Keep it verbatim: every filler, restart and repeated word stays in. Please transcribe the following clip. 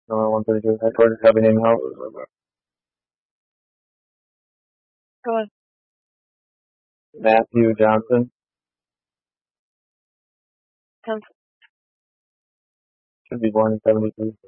No, one thirty-two. Headquarters have a name out. Go on. Matthew Johnson. Sounds Should be born in seventy-three.